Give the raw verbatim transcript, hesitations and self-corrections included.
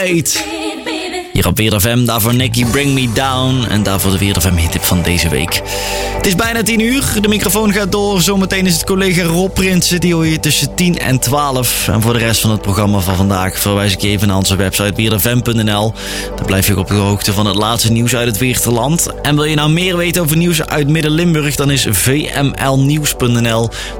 acht. Hier op Weer F M, daarvoor Nicky Bring Me Down. En daarvoor de Weer F M hittip van deze week. Het is bijna tien uur, de microfoon gaat door. Zometeen is het collega Rob Prinsen, die hoor je tussen tien en twaalf. En voor de rest van het programma van vandaag verwijs ik je even naar onze website weer f m punt n l. Dan blijf je ook op de hoogte van het laatste nieuws uit het Weerterland. En wil je nou meer weten over nieuws uit Midden-Limburg, dan is v m l nieuws punt n l